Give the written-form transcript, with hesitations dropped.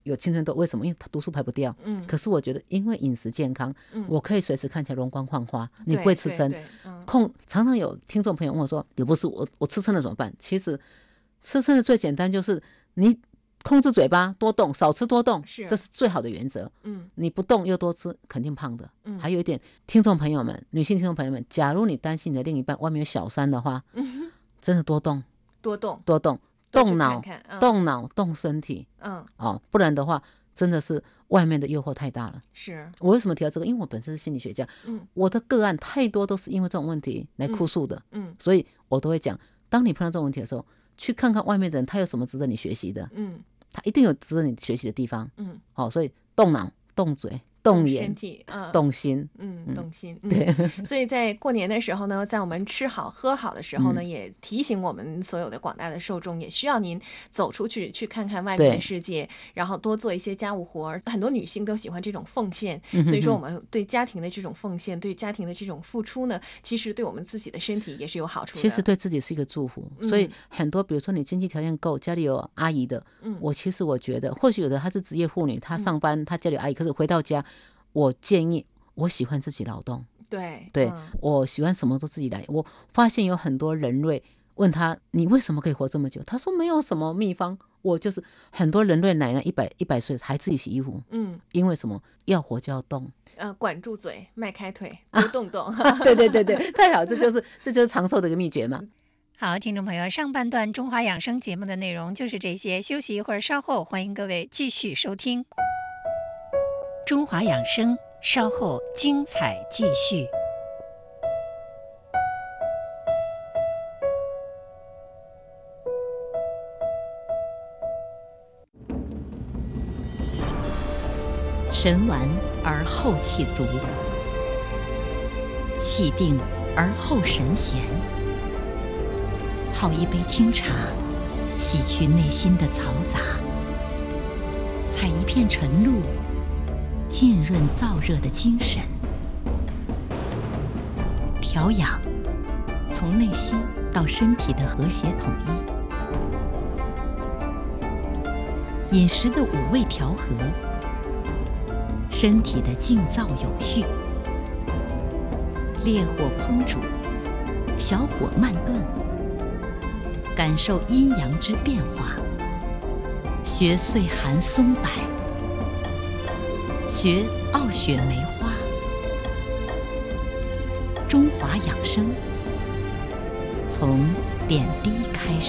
有青春痘，为什么？因为他毒素排不掉。可是我觉得因为饮食健康，我可以随时看起来容光焕发，你不会吃撑。常常有听众朋友问我说，也不是我吃撑了怎么办？其实吃撑的最简单就是你控制嘴巴，多动，少吃多动，这是最好的原则。你不动又多吃，肯定胖的。还有一点，听众朋友们，女性听众朋友们，假如你担心你的另一半外面有小三的话，真的多动，动脑，动身体。不然的话，真的是外面的诱惑太大了。是我为什么提到这个？因为我本身是心理学家，我的个案太多都是因为这种问题来哭诉的。所以我都会讲，当你碰到这种问题的时候，去看看外面的人，他有什么值得你学习的。他一定有值得你学习的地方。所以动脑、动嘴、动眼、身体、动心。 动心。 对。 所以在过年的时候呢，在我们吃好喝好的时候呢，也提醒我们所有的广大的受众，也需要您走出去去看看外面的世界，然后多做一些家务活。很多女性都喜欢这种奉献，所以说我们对家庭的这种奉献，对家庭的这种付出呢，其实对我们自己的身体也是有好处的。 其实对自己是一个祝福。所以很多比如说你经济条件够，家里有阿姨的，我觉得或许有的她是职业妇女，她上班，她家里有阿姨，可是回到家，我建议我喜欢自己劳动。对，我喜欢什么都自己来。我发现有很多人类问他，你为什么可以活这么久？他说没有什么秘方，我就是很多人类奶奶100岁还自己洗衣服。因为什么？要活就要动。 管住嘴，迈开腿，多动动。 对，太好，这就是长寿的一个秘诀嘛。 好，听众朋友，上半段中华养生节目的内容就是这些，休息一会儿，稍后欢迎各位继续收听中华养生，稍后精彩继续。 神完而后气足，气定而后神闲。泡一杯清茶，洗去内心的嘈杂；采一片晨露，浸润燥热的精神。调养，从内心到身体的和谐统一。饮食的五味调和，身体的静躁有序。烈火烹煮，小火慢炖，感受阴阳之变化。学岁寒松柏，学傲雪梅花。中华养生，从点滴开始。